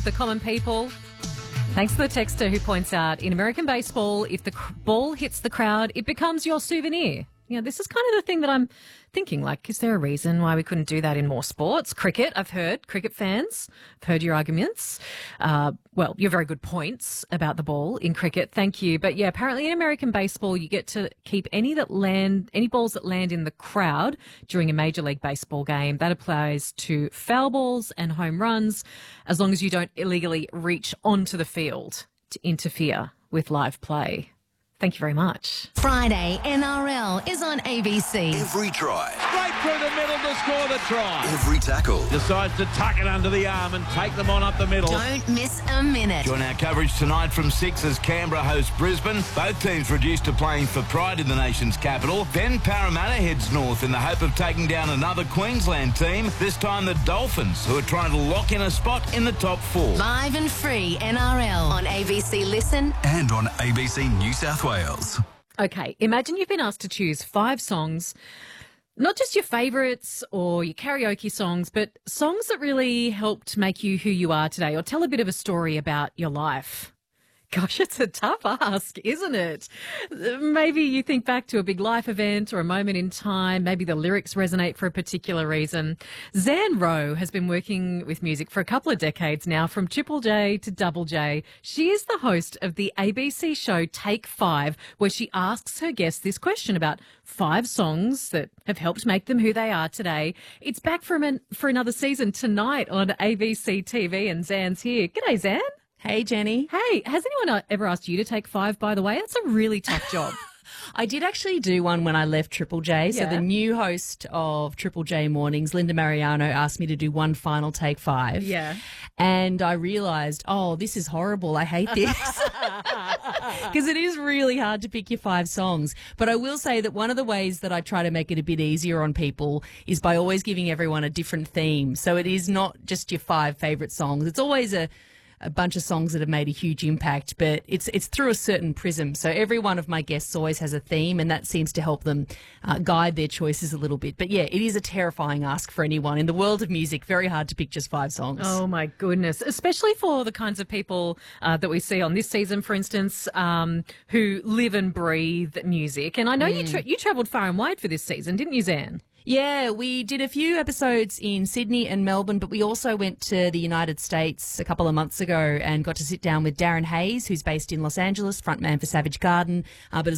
of the common people. Thanks to the texter who points out, in American baseball, if the ball hits the crowd, it becomes your souvenir. You know, this is kind of the thing that I'm thinking, like, is there a reason why we couldn't do that in more sports? Cricket, I've heard, cricket fans, I've heard your arguments. Well, your very good points about the ball in cricket, thank you. But yeah, apparently in American baseball, you get to keep any balls that land in the crowd during a Major League Baseball game. That applies to foul balls and home runs, as long as you don't illegally reach onto the field to interfere with live play. Thank you very much. Friday NRL is on ABC. Every try. Right through the middle to score the try. Every tackle. Decides to tuck it under the arm and take them on up the middle. Don't miss a minute. Join our coverage tonight from 6 as Canberra hosts Brisbane. Both teams reduced to playing for pride in the nation's capital. Then Parramatta heads north in the hope of taking down another Queensland team, this time the Dolphins, who are trying to lock in a spot in the top 4. Live and free NRL on ABC Listen And on ABC New South Wales. Okay, imagine you've been asked to choose 5 songs, not just your favourites or your karaoke songs, but songs that really helped make you who you are today, or tell a bit of a story about your life. Gosh, it's a tough ask, isn't it? Maybe you think back to a big life event or a moment in time. Maybe the lyrics resonate for a particular reason. Zan Rowe has been working with music for a couple of decades now, from Triple J to Double J. She is the host of the ABC show Take 5, where she asks her guests this question about 5 songs that have helped make them who they are today. It's back for another season tonight on ABC TV, and Zan's here. G'day, Zan. Hey, Jenny. Hey, has anyone ever asked you to take 5, by the way? It's a really tough job. I did actually do one when I left Triple J. So Yeah. the new host of Triple J Mornings, Linda Mariano, asked me to do one final take 5. Yeah. And I realised, oh, this is horrible. I hate this. Because it is really hard to pick your 5 songs. But I will say that one of the ways that I try to make it a bit easier on people is by always giving everyone a different theme. So it is not just your 5 favourite songs. It's always a bunch of songs that have made a huge impact, but it's through a certain prism. So every one of my guests always has a theme, and that seems to help them guide their choices a little bit. But yeah, it is a terrifying ask for anyone. In the world of music, very hard to pick just 5 songs. Oh, my goodness. Especially for the kinds of people that we see on this season, for instance, who live and breathe music. And I know you travelled far and wide for this season, didn't you, Zan? Yeah, we did a few episodes in Sydney and Melbourne, but we also went to the United States a couple of months ago and got to sit down with Darren Hayes, who's based in Los Angeles, frontman for Savage Garden, but